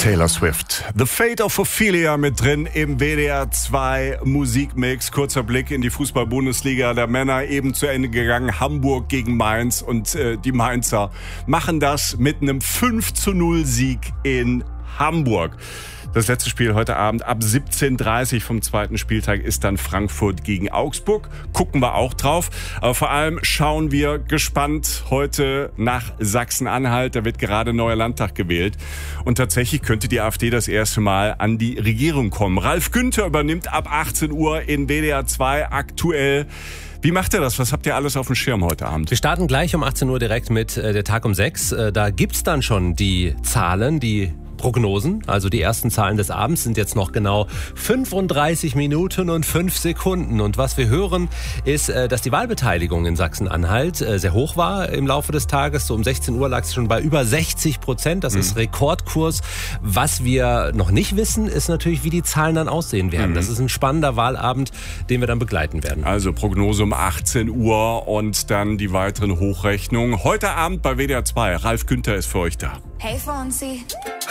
Taylor Swift. The Fate of Ophelia mit drin im WDR 2 Musikmix. Kurzer Blick in die Fußball-Bundesliga der Männer, eben zu Ende gegangen. Hamburg gegen Mainz und die Mainzer machen das mit einem 5:0 Sieg in Hamburg. Das letzte Spiel heute Abend ab 17:30 Uhr vom zweiten Spieltag ist dann Frankfurt gegen Augsburg. Gucken wir auch drauf. Aber vor allem schauen wir gespannt heute nach Sachsen-Anhalt. Da wird gerade neuer Landtag gewählt. Und tatsächlich könnte die AfD das erste Mal an die Regierung kommen. Ralf Günther übernimmt ab 18 Uhr in WDR 2 aktuell. Wie macht er das? Was habt ihr alles auf dem Schirm heute Abend? Wir starten gleich um 18 Uhr direkt mit der Tag um 6. Da gibt's dann schon die Zahlen, die Prognosen, also die ersten Zahlen des Abends sind jetzt noch genau 35 Minuten und 5 Sekunden. Und was wir hören, ist, dass die Wahlbeteiligung in Sachsen-Anhalt sehr hoch war im Laufe des Tages. So um 16 Uhr lag es schon bei über 60%. Das ist Rekordkurs. Was wir noch nicht wissen, ist natürlich, wie die Zahlen dann aussehen werden. Das ist ein spannender Wahlabend, den wir dann begleiten werden. Also Prognose um 18 Uhr und dann die weiteren Hochrechnungen. Heute Abend bei WDR 2. Ralf Günther ist für euch da. Hey Fonzie.